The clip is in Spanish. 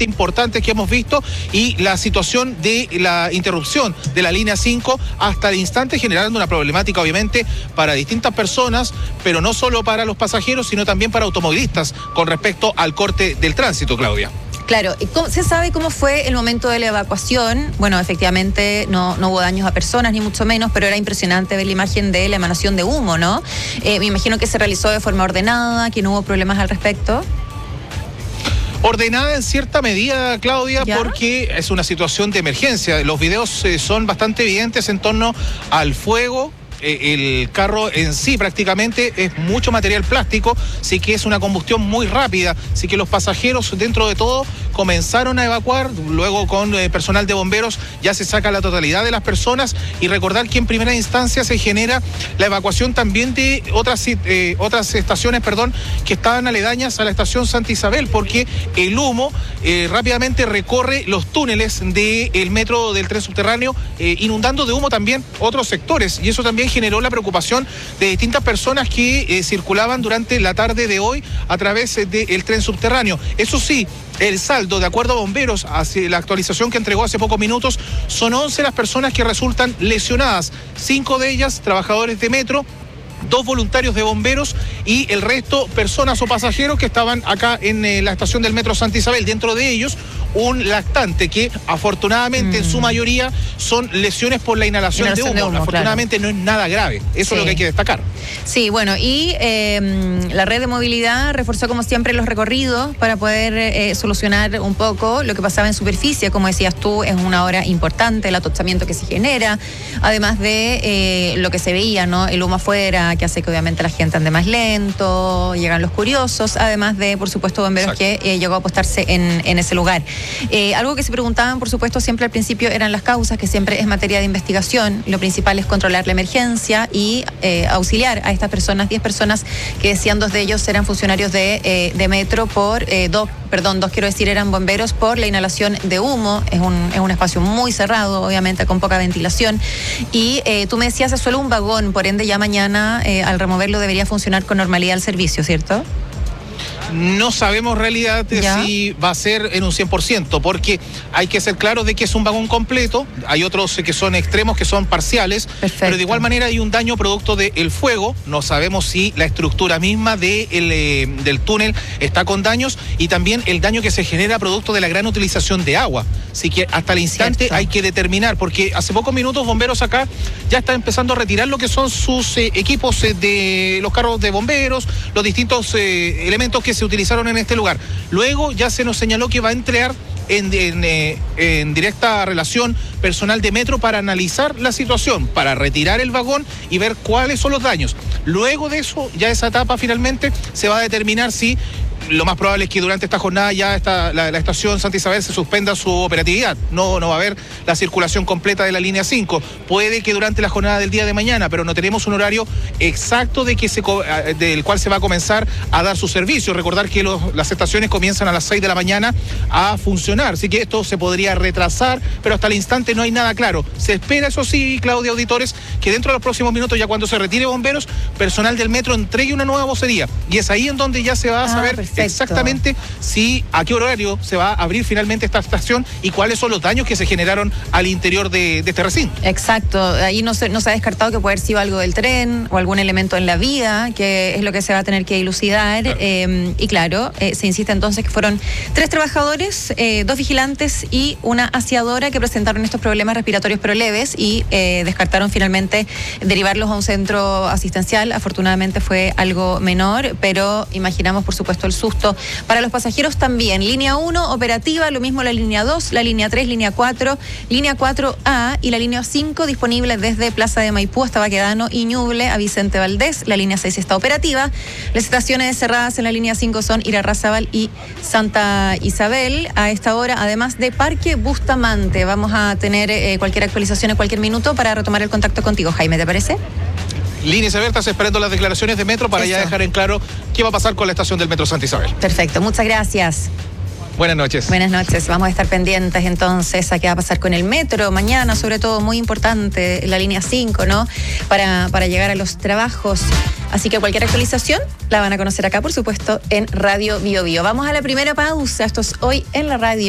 bastante importantes que hemos visto, y la situación de la interrupción de la línea 5 hasta el instante, generando una problemática obviamente para distintas personas, pero no solo para los pasajeros, sino también para automovilistas con respecto al corte del tránsito, Claudia. Claro, ¿se sabe cómo fue el momento de la evacuación? Bueno, efectivamente no hubo daños a personas, ni mucho menos, pero era impresionante ver la imagen de la emanación de humo, ¿no? Me imagino que se realizó de forma ordenada, que no hubo problemas al respecto. Ordenada en cierta medida, Claudia, ¿ya? Porque es una situación de emergencia. Los videos son bastante evidentes en torno al fuego. El carro en sí prácticamente es mucho material plástico, sí que es una combustión muy rápida, sí que los pasajeros dentro de todo comenzaron a evacuar, luego con personal de bomberos ya se saca la totalidad de las personas, y recordar que en primera instancia se genera la evacuación también de otras estaciones, que estaban aledañas a la estación Santa Isabel, porque el humo rápidamente recorre los túneles del metro del tren subterráneo, inundando de humo también otros sectores, y eso también generó la preocupación de distintas personas que circulaban durante la tarde de hoy a través del tren subterráneo. Eso sí, el saldo, de acuerdo a bomberos, hacia la actualización que entregó hace pocos minutos, son 11 las personas que resultan lesionadas, 5 de ellas trabajadores de metro, 2 voluntarios de bomberos y el resto personas o pasajeros que estaban acá en la estación del metro Santa Isabel. Dentro de ellos un lactante que afortunadamente en su mayoría son lesiones por la inhalación de humo. Afortunadamente claro, no es nada grave, eso es lo que hay que destacar. Sí, bueno, y la red de movilidad reforzó como siempre los recorridos para poder solucionar un poco lo que pasaba en superficie. Como decías tú, es una hora importante el atochamiento que se genera, además de lo que se veía, ¿no? El humo afuera, que hace que obviamente la gente ande más lento, llegan los curiosos, además de, por supuesto, bomberos que llegó a apostarse en ese lugar. Algo que se preguntaban, por supuesto, siempre al principio eran las causas, que siempre es materia de investigación. Lo principal es controlar la emergencia y auxiliar a estas personas, 10 personas que decían 2 de ellos eran funcionarios de metro por, dos quiero decir, eran bomberos por la inhalación de humo. Es un espacio muy cerrado, obviamente con poca ventilación. Y tú me decías, es solo un vagón, por ende ya mañana al removerlo debería funcionar con normalidad el servicio, ¿cierto? No sabemos en realidad si va a ser en un 100%, porque hay que ser claros de que es un vagón completo, hay otros que son extremos, que son parciales. Perfecto. Pero de igual manera hay un daño producto del fuego, no sabemos si la estructura misma del túnel está con daños, y también el daño que se genera producto de la gran utilización de agua. Así que hasta el instante hay que determinar, porque hace pocos minutos bomberos acá ya están empezando a retirar lo que son sus equipos de los carros de bomberos, los distintos elementos que se utilizaron en este lugar. Luego ya se nos señaló que va a entrar en directa relación personal de metro para analizar la situación, para retirar el vagón y ver cuáles son los daños. Luego de eso, ya esa etapa finalmente se va a determinar si lo más probable es que durante esta jornada ya la estación Santa Isabel se suspenda su operatividad. No va a haber la circulación completa de la línea 5. Puede que durante la jornada del día de mañana, pero no tenemos un horario exacto del cual se va a comenzar a dar su servicio. Recordar que las estaciones comienzan a las 6 de la mañana a funcionar, así que esto se podría retrasar, pero hasta el instante no hay nada claro. Se espera, eso sí, Claudia, auditores, que dentro de los próximos minutos, ya cuando se retire bomberos, personal del metro entregue una nueva vocería, y es ahí en donde ya se va a saber exactamente a qué horario se va a abrir finalmente esta estación y cuáles son los daños que se generaron al interior de este recinto. Exacto, ahí no se ha descartado que puede haber sido algo del tren o algún elemento en la vía, que es lo que se va a tener que dilucidar. Claro. Y claro, se insiste entonces que fueron 3 trabajadores, 2 vigilantes y una aseadora que presentaron estos problemas respiratorios pero leves, y descartaron finalmente derivarlos a un centro asistencial. Afortunadamente fue algo menor, pero imaginamos por supuesto el susto para los pasajeros también. Línea 1 operativa, lo mismo la línea 2, la línea 3, línea 4, línea 4A y la línea 5 disponible desde Plaza de Maipú hasta Baquedano y Ñuble a Vicente Valdés. La línea 6 está operativa. Las estaciones cerradas en la línea 5 son Irarrázaval y Santa Isabel. A esta hora, además de Parque Bustamante, vamos a tener cualquier actualización en cualquier minuto para retomar el contacto contigo, Jaime, ¿te parece? Líneas abiertas esperando las declaraciones de Metro para ya dejar en claro qué va a pasar con la estación del Metro Santa Isabel. Perfecto, muchas gracias. Buenas noches. Buenas noches. Vamos a estar pendientes entonces a qué va a pasar con el metro mañana, sobre todo muy importante la línea 5, ¿no? Para llegar a los trabajos. Así que cualquier actualización la van a conocer acá, por supuesto, en Radio Bio Bio. Vamos a la primera pausa. Esto es Hoy en la Radio.